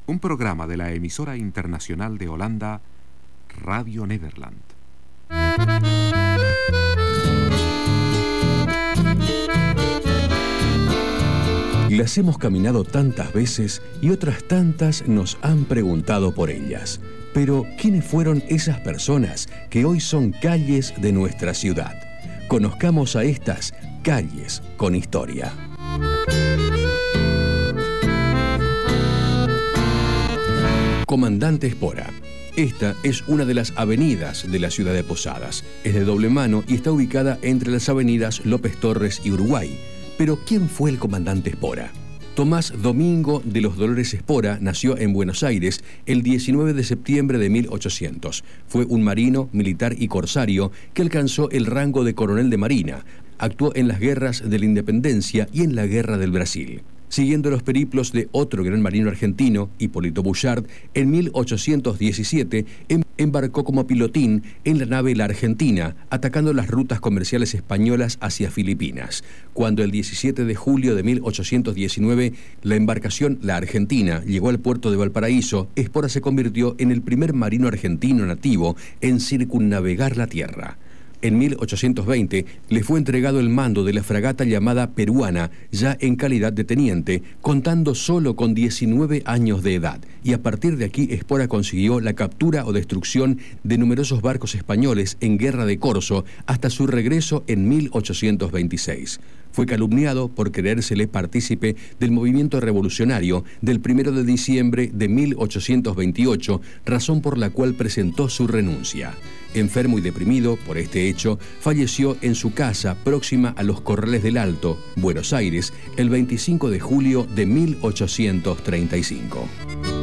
Un programa de la emisora internacional de Holanda, Radio Nederland. Las hemos caminado tantas veces y otras tantas nos han preguntado por ellas. Pero, ¿quiénes fueron esas personas que hoy son calles de nuestra ciudad? Conozcamos a estas calles con historia. Comandante Espora. Esta es una de las avenidas de la ciudad de Posadas. Es de doble mano y está ubicada entre las avenidas López Torres y Uruguay. Pero, ¿quién fue el comandante Espora? Tomás Domingo de los Dolores Espora nació en Buenos Aires el 19 de septiembre de 1800. Fue un marino, militar y corsario que alcanzó el rango de coronel de marina. Actuó en las guerras de la Independencia y en la Guerra del Brasil. Siguiendo los periplos de otro gran marino argentino, Hipólito Bouchard, en 1817 embarcó como pilotín en la nave La Argentina, atacando las rutas comerciales españolas hacia Filipinas. Cuando el 17 de julio de 1819 la embarcación La Argentina llegó al puerto de Valparaíso, Espora se convirtió en el primer marino argentino nativo en circunnavegar la tierra. En 1820 le fue entregado el mando de la fragata llamada Peruana, ya en calidad de teniente, contando solo con 19 años de edad, y a partir de aquí Espora consiguió la captura o destrucción de numerosos barcos españoles en Guerra de Corso hasta su regreso en 1826. Fue calumniado por creérsele partícipe del movimiento revolucionario del 1 de diciembre de 1828, razón por la cual presentó su renuncia. Enfermo y deprimido por este hecho, falleció en su casa próxima a los Corrales del Alto, Buenos Aires, el 25 de julio de 1835.